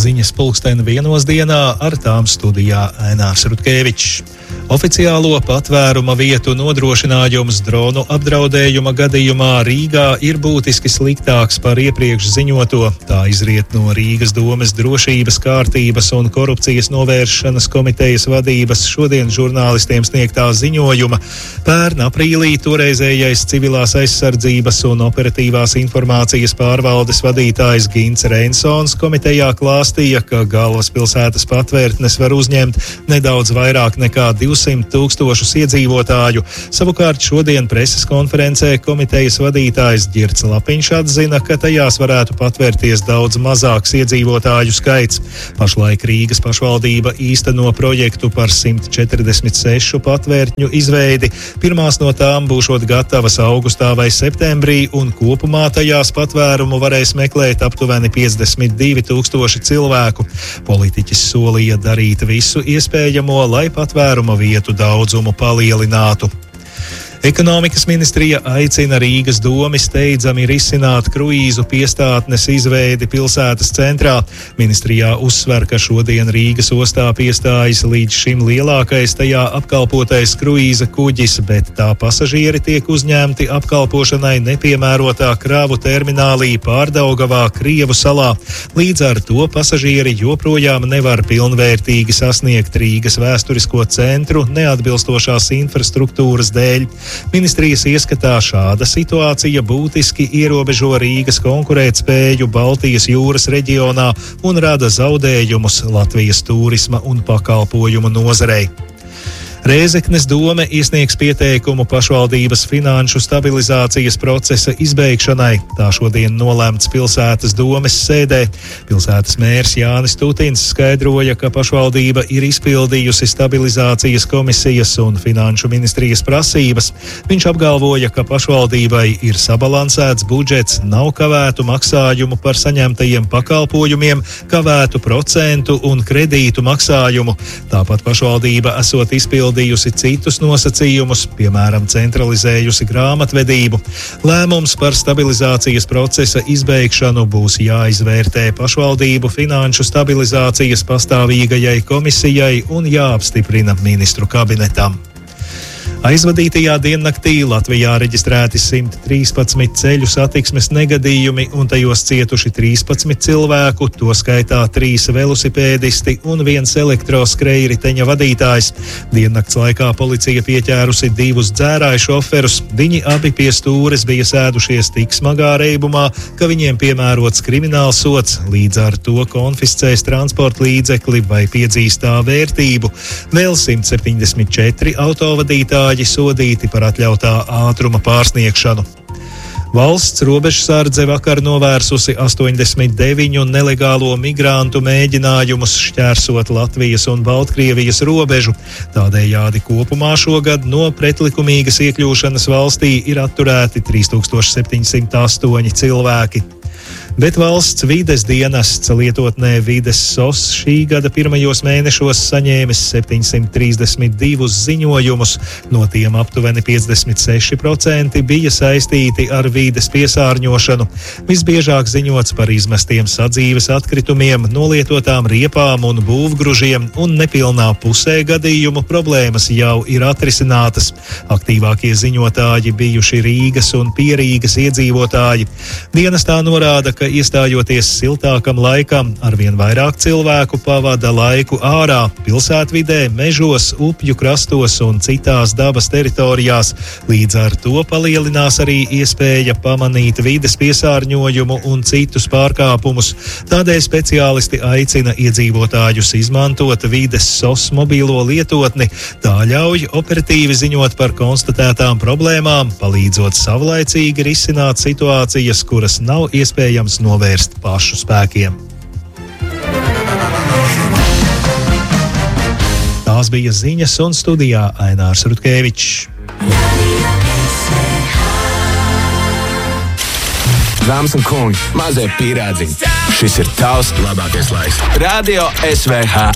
Ziņas 1:01 dienā, ar tām studijā Ainārs Rutkevičs. Oficiālo patvēruma vietu nodrošinājums dronu apdraudējuma gadījumā Rīgā ir būtiski sliktāks par iepriekš ziņoto. Tā izriet no Rīgas domes drošības, kārtības un korupcijas novēršanas komitejas vadības šodien žurnālistiem sniegtā ziņojuma. Pērn aprīlī toreizējais civilās aizsardzības un operatīvās informācijas pārvaldes vadītājs Gints Reinsons komitejā klāstīja, ka galvaspilsētas patvērtnes var uzņemt nedaudz vairāk nekā 200,000 iedzīvotāju. Savukārt šodien preses konferencē komitejas vadītājs Ģirds Lapiņš atzina, ka tajās varētu patvērties daudz mazāks iedzīvotāju skaits. Pašlaik Rīgas pašvaldība īsteno projektu par 146 patvērtņu izveidi. Pirmās no tām būšot gatavas augustā vai septembrī, un kopumā tajās patvērumu varēs meklēt aptuveni 52,000 cilvēku. Politiķis solīja darīt visu iespējamo, lai patvērumu vietu daudzumu palielinātu. Ekonomikas ministrija aicina Rīgas domi steidzami risināt kruīzu piestātnes izveidi pilsētas centrā. Ministrijā uzsver, ka šodien Rīgas ostā piestājas līdz šim lielākais tajā apkalpotais kruīza kuģis, bet tā pasažieri tiek uzņemti apkalpošanai nepiemērotā kravu terminālī Pārdaugavā, Krievu salā. Līdz ar to pasažieri joprojām nevar pilnvērtīgi sasniegt Rīgas vēsturisko centru neatbilstošās infrastruktūras dēļ. Ministrijas ieskatā šāda situācija būtiski ierobežo Rīgas konkurētspēju Baltijas jūras reģionā un rada zaudējumus Latvijas turisma un pakalpojumu nozarei. Rēzeknes dome iesniegs pieteikumu pašvaldības finanšu stabilizācijas procesa izbeigšanai. Tā šodien nolēmts pilsētas domes sēdē. Pilsētas mērs Jānis Tutins skaidroja, ka pašvaldība ir izpildījusi stabilizācijas komisijas un finanšu ministrijas prasības. Viņš apgalvoja, ka pašvaldībai ir sabalansēts budžets, nav kavētu maksājumu par saņemtajiem pakalpojumiem, kavētu procentu un kredītu maksājumu. Tāpat pašvaldība esot izpildījusi citus nosacījumus, piemēram, centralizējusi grāmatvedību. Lēmums par stabilizācijas procesa izbeigšanu būs jāizvērtē pašvaldību finanšu stabilizācijas pastāvīgajai komisijai un jāapstiprina ministru kabinetam. Aizvadītajā diennaktī Latvijā reģistrēti 113 ceļu satiksmes negadījumi un tajos cietuši 13 cilvēku, to skaitā 3 velosipēdisti un 1 elektroskrejriteņa vadītājs. Diennakts laikā policija pieķērusi 2 dzērāju šoferus. Viņi abi pie stūres bija sēdušies tik smagā reibumā, ka viņiem piemērots krimināls sods, līdz ar to konfiscēs transporta līdzekli vai piedzīs tā vērtību. Vēl 174 autovadītāji sodīti par atļautā ātruma pārsniegšanu. Valsts robežsardze vakar novērsusi 89 nelegālo migrantu mēģinājumus šķērsot Latvijas un Baltkrievijas robežu. Tādējādi kopumā šogad no pretlikumīgas iekļūšanas valstī ir atturēti 3708 cilvēki. Bet valsts vides dienests lietotnē Vides SOS šī gada pirmajos mēnešos saņēmis 732 ziņojumus, no tiem aptuveni 56% bija saistīti ar vides piesārņošanu. Visbiežāk ziņots par izmestiem sadzīves atkritumiem, nolietotām riepām un būvgružiem, un nepilnā pusē gadījumu problēmas jau ir atrisinātas. Aktīvākie ziņotāji bijuši Rīgas un Pierīgas iedzīvotāji. Dienestā norāda, ka iestājoties siltākam laikam, arvien vairāk cilvēku pavada laiku ārā, pilsētvidē, mežos, upju krastos un citās dabas teritorijās. Līdz ar to palielinās arī iespēja pamanīt vides piesārņojumu un citus pārkāpumus. Tādēļ speciālisti aicina iedzīvotājus izmantot Vides SOS mobīlo lietotni. Tā ļauj operatīvi ziņot par konstatētām problēmām, palīdzot savlaicīgi risināt situācijas, kuras nav iespējams novērst pašu spēkiem. Tās bija ziņas, un studijā Ainārs Rutkevičs. Dāmas un kungi, mazie pīrādziņi, šis ir tavs labākais laiks. Radio SVH.